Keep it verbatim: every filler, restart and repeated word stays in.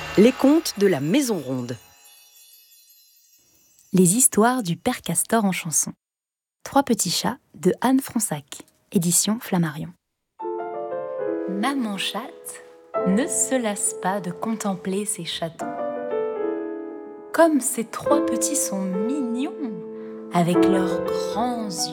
Les contes de la Maison Ronde. Les histoires du Père Castor en chanson. Trois petits chats de Anne Fronsac, édition Flammarion. Maman chatte ne se lasse pas de contempler ses chatons. Comme ces trois petits sont mignons, avec leurs grands yeux.